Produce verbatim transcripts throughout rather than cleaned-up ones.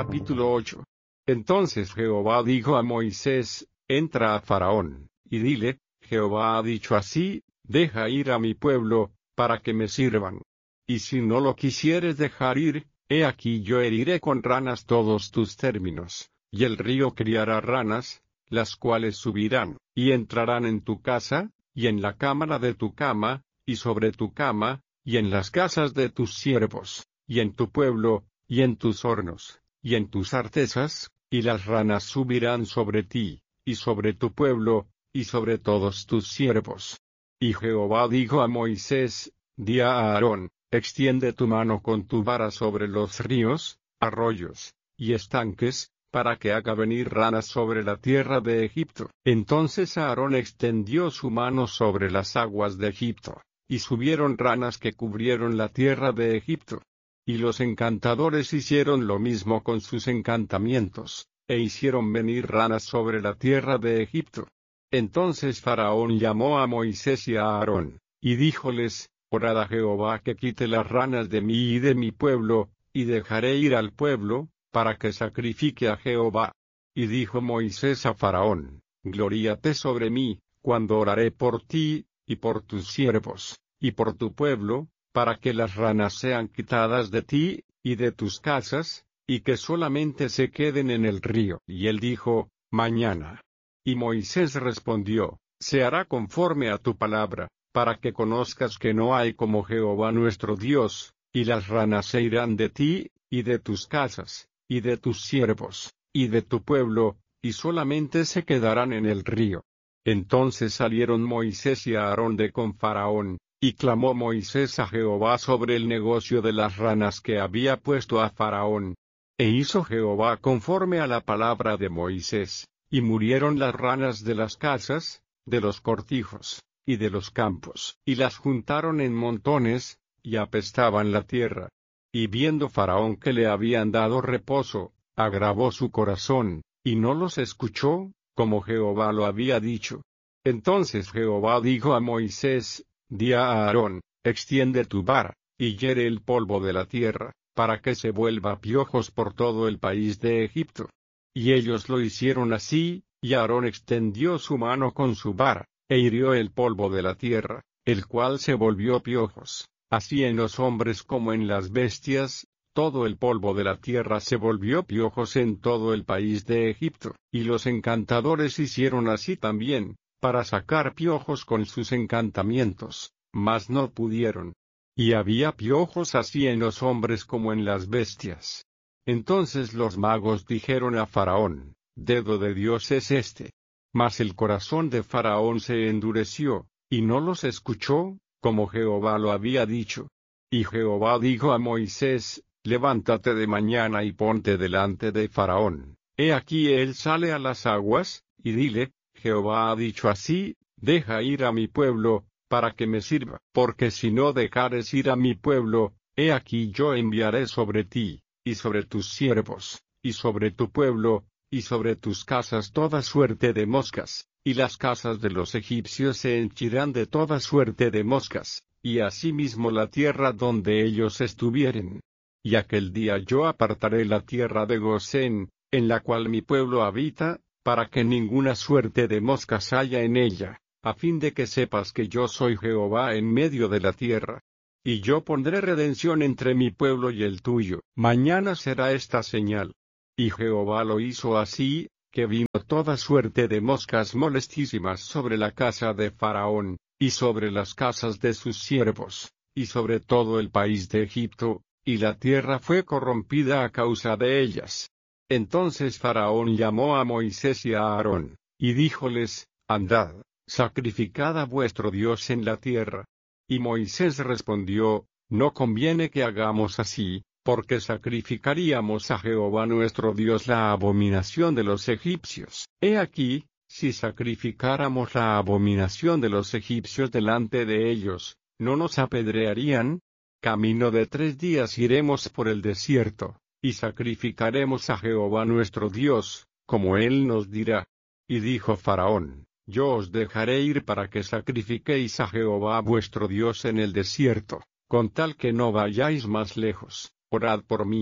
Capítulo ocho. Entonces Jehová dijo a Moisés: Entra a Faraón, y dile: Jehová ha dicho así: Deja ir a mi pueblo, para que me sirvan. Y si no lo quisieres dejar ir, he aquí yo heriré con ranas todos tus términos, y el río criará ranas, las cuales subirán, y entrarán en tu casa, y en la cámara de tu cama, y sobre tu cama, y en las casas de tus siervos, y en tu pueblo, y en tus hornos, y en tus artesas, y las ranas subirán sobre ti, y sobre tu pueblo, y sobre todos tus siervos. Y Jehová dijo a Moisés: Di a Aarón: Extiende tu mano con tu vara sobre los ríos, arroyos, y estanques, para que haga venir ranas sobre la tierra de Egipto. Entonces Aarón extendió su mano sobre las aguas de Egipto, y subieron ranas que cubrieron la tierra de Egipto. Y los encantadores hicieron lo mismo con sus encantamientos, e hicieron venir ranas sobre la tierra de Egipto. Entonces Faraón llamó a Moisés y a Aarón, y díjoles: Orad a Jehová que quite las ranas de mí y de mi pueblo, y dejaré ir al pueblo, para que sacrifique a Jehová. Y dijo Moisés a Faraón: Gloríate sobre mí, cuando oraré por ti, y por tus siervos, y por tu pueblo, para que las ranas sean quitadas de ti, y de tus casas, y que solamente se queden en el río. Y él dijo: Mañana. Y Moisés respondió: Se hará conforme a tu palabra, para que conozcas que no hay como Jehová nuestro Dios, y las ranas se irán de ti, y de tus casas, y de tus siervos, y de tu pueblo, y solamente se quedarán en el río. Entonces salieron Moisés y Aarón de con Faraón, y clamó Moisés a Jehová sobre el negocio de las ranas que había puesto a Faraón. E hizo Jehová conforme a la palabra de Moisés, y murieron las ranas de las casas, de los cortijos, y de los campos, y las juntaron en montones, y apestaban la tierra. Y viendo Faraón que le habían dado reposo, agravó su corazón, y no los escuchó, como Jehová lo había dicho. Entonces Jehová dijo a Moisés: Di a Aarón: Extiende tu vara, y hiere el polvo de la tierra, para que se vuelva piojos por todo el país de Egipto. Y ellos lo hicieron así, y Aarón extendió su mano con su vara, e hirió el polvo de la tierra, el cual se volvió piojos. Así en los hombres como en las bestias, todo el polvo de la tierra se volvió piojos en todo el país de Egipto. Y los encantadores hicieron así también, para sacar piojos con sus encantamientos, mas no pudieron. Y había piojos así en los hombres como en las bestias. Entonces los magos dijeron a Faraón: Dedo de Dios es este. Mas el corazón de Faraón se endureció, y no los escuchó, como Jehová lo había dicho. Y Jehová dijo a Moisés: Levántate de mañana y ponte delante de Faraón. He aquí él sale a las aguas, y dile: Jehová ha dicho así: Deja ir a mi pueblo, para que me sirva. Porque si no dejares ir a mi pueblo, he aquí yo enviaré sobre ti, y sobre tus siervos, y sobre tu pueblo, y sobre tus casas toda suerte de moscas, y las casas de los egipcios se henchirán de toda suerte de moscas, y asimismo la tierra donde ellos estuvieren. Y aquel día yo apartaré la tierra de Gosén, en la cual mi pueblo habita, para que ninguna suerte de moscas haya en ella, a fin de que sepas que yo soy Jehová en medio de la tierra. Y yo pondré redención entre mi pueblo y el tuyo. Mañana será esta señal. Y Jehová lo hizo así, que vino toda suerte de moscas molestísimas sobre la casa de Faraón, y sobre las casas de sus siervos, y sobre todo el país de Egipto, y la tierra fue corrompida a causa de ellas. Entonces Faraón llamó a Moisés y a Aarón, y díjoles: Andad, sacrificad a vuestro Dios en la tierra. Y Moisés respondió: No conviene que hagamos así, porque sacrificaríamos a Jehová nuestro Dios la abominación de los egipcios. He aquí, si sacrificáramos la abominación de los egipcios delante de ellos, ¿no nos apedrearían? Camino de tres días iremos por el desierto, y sacrificaremos a Jehová nuestro Dios, como él nos dirá. Y dijo Faraón: Yo os dejaré ir para que sacrifiquéis a Jehová vuestro Dios en el desierto, con tal que no vayáis más lejos. Orad por mí.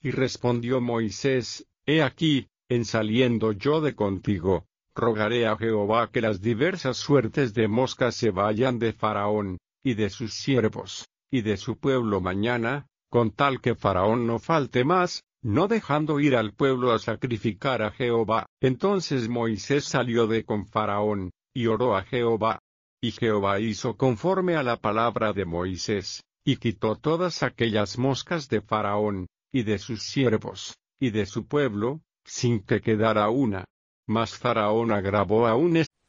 Y respondió Moisés: He aquí, en saliendo yo de contigo, rogaré a Jehová que las diversas suertes de moscas se vayan de Faraón, y de sus siervos, y de su pueblo mañana, con tal que Faraón no falte más, no dejando ir al pueblo a sacrificar a Jehová. Entonces Moisés salió de con Faraón, y oró a Jehová. Y Jehová hizo conforme a la palabra de Moisés, y quitó todas aquellas moscas de Faraón, y de sus siervos, y de su pueblo, sin que quedara una. Mas Faraón agravó aún